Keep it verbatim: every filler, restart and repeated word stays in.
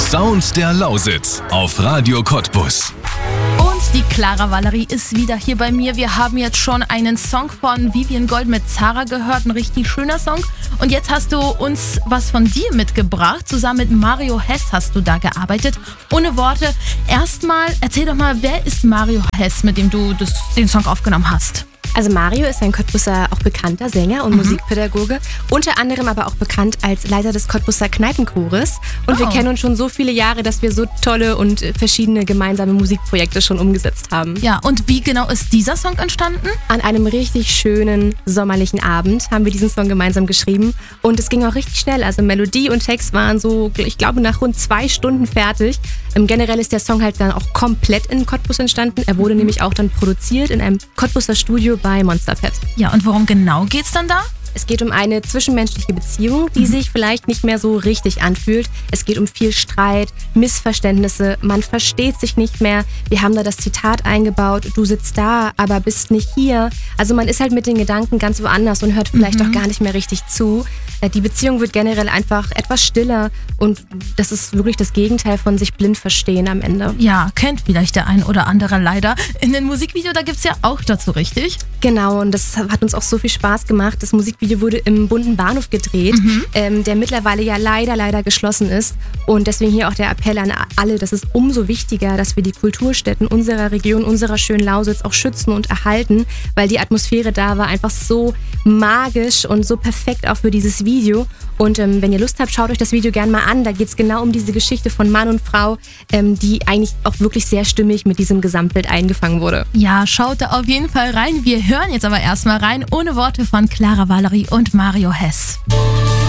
Sound der Lausitz auf Radio Cottbus. Und die Clara Valerie ist wieder hier bei mir. Wir haben jetzt schon einen Song von Vivian Gold mit Zara gehört, ein richtig schöner Song. Und jetzt hast du uns was von dir mitgebracht. Zusammen mit Mario Hess hast du da gearbeitet. Ohne Worte. Erstmal, erzähl doch mal, wer ist Mario Hess, mit dem du das, den Song aufgenommen hast? Also Mario ist ein Cottbuser auch bekannter Sänger und mhm. Musikpädagoge, unter anderem aber auch bekannt als Leiter des Cottbuser Kneipenchores. Und oh. wir kennen uns schon so viele Jahre, dass wir so tolle und verschiedene gemeinsame Musikprojekte schon umgesetzt haben. Ja, und wie genau ist dieser Song entstanden? An einem richtig schönen sommerlichen Abend haben wir diesen Song gemeinsam geschrieben und es ging auch richtig schnell. Also Melodie und Text waren so, ich glaube, nach rund zwei Stunden fertig. Ähm, generell ist der Song halt dann auch komplett in Cottbus entstanden. Er wurde mhm. nämlich auch dann produziert in einem Cottbuser Studio bei Monsterpet. Ja, und worum genau geht's dann da? Es geht um eine zwischenmenschliche Beziehung, die mhm. sich vielleicht nicht mehr so richtig anfühlt. Es geht um viel Streit, Missverständnisse, man versteht sich nicht mehr. Wir haben da das Zitat eingebaut, du sitzt da, aber bist nicht hier. Also man ist halt mit den Gedanken ganz woanders und hört vielleicht mhm. auch gar nicht mehr richtig zu. Die Beziehung wird generell einfach etwas stiller und das ist wirklich das Gegenteil von sich blind verstehen am Ende. Ja, kennt vielleicht der ein oder andere leider. In dem Musikvideo, da gibt's ja auch dazu, richtig? Genau, und das hat uns auch so viel Spaß gemacht. Das Musikvideo wurde im Bunten Bahnhof gedreht, mhm. ähm, der mittlerweile ja leider, leider geschlossen ist. Und deswegen hier auch der Appell an alle, das ist umso wichtiger, dass wir die Kulturstätten unserer Region, unserer schönen Lausitz auch schützen und erhalten, weil die Atmosphäre da war einfach so magisch und so perfekt auch für dieses Video. Und ähm, wenn ihr Lust habt, schaut euch das Video gerne mal an. Da geht es genau um diese Geschichte von Mann und Frau, ähm, die eigentlich auch wirklich sehr stimmig mit diesem Gesamtbild eingefangen wurde. Ja, schaut da auf jeden Fall rein. Wir hören jetzt aber erstmal rein, ohne Worte von Clara Valerie und Mario Hess.